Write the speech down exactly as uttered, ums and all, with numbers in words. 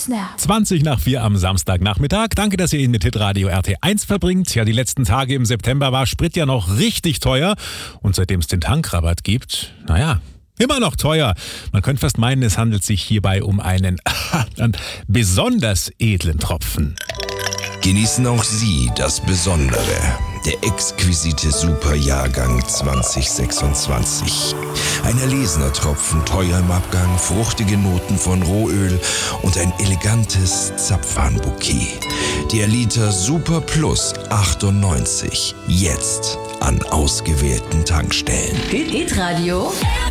Snap. zwanzig nach vier am Samstagnachmittag. Danke, dass ihr ihn mit Hitradio R T eins verbringt. Ja, die letzten Tage im September war Sprit ja noch richtig teuer. Und seitdem es den Tankrabatt gibt, naja, immer noch teuer. Man könnte fast meinen, es handelt sich hierbei um einen besonders edlen Tropfen. Genießen auch Sie das Besondere. Der exquisite Superjahrgang zwanzig sechsundzwanzig. Ein erlesener Tropfen, teuer im Abgang, fruchtige Noten von Rohöl und ein elegantes Zapfanbouquet. Der Liter Super Plus achtundneunzig. Jetzt an ausgewählten Tankstellen. Hitradio.